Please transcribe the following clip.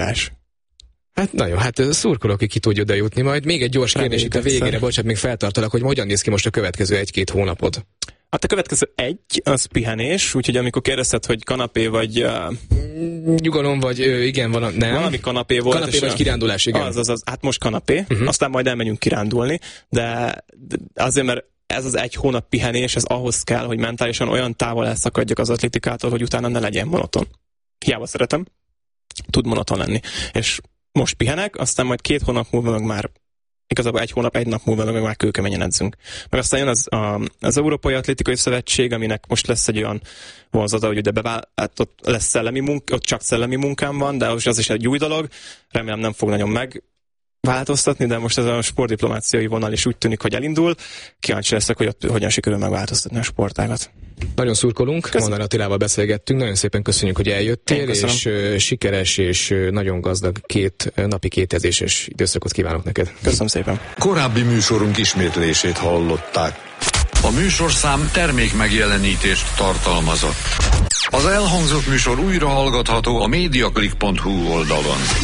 Hát nagyon, szurkolok, hogy ki tudja oda jutni. Majd még egy gyors kérdés itt a végére, bocsánat, még feltartalak, hogy hogyan néz ki most a következő 1-2 hónapod? Hát a következő az pihenés, úgyhogy amikor kérdezted, hogy kanapé vagy... Nyugalom vagy, igen, nem. Valami kanapé volt. Kanapé vagy kirándulás, igen. Az, hát most kanapé, aztán majd elmenjünk kirándulni, de azért, mert ez az 1 hónap pihenés, ez ahhoz kell, hogy mentálisan olyan távol elszakadjak az atlétikától, hogy utána ne legyen monoton. Hiába szeretem, tud monoton lenni. És most pihenek, aztán majd 2 hónap múlva meg már igazából 1 hónap, 1 nap múlva meg már kőkeményen edzünk. Meg aztán jön az Európai Atlétikai Szövetség, aminek most lesz egy olyan vonzata, hogy ugye ott lesz szellemi munka, ott csak szellemi munkám van, de az is egy új dolog. Remélem nem fog nagyon megváltoztatni, de most ez a sportdiplomáciai vonal is úgy tűnik, hogy elindul. Kíváncsi leszek, hogy ott hogyan sikerül megváltoztatni a sportágat. Nagyon szurkolunk, Molnár Attilával beszélgettünk, nagyon szépen köszönjük, hogy eljöttél, és sikeres és nagyon gazdag 2 napi 2 edzéses időszakot kívánok neked. Köszönöm szépen. Korábbi műsorunk ismétlését hallották. A műsorszám termék megjelenítést tartalmazott. Az elhangzott műsor újra hallgatható a mediaclick.hu oldalon.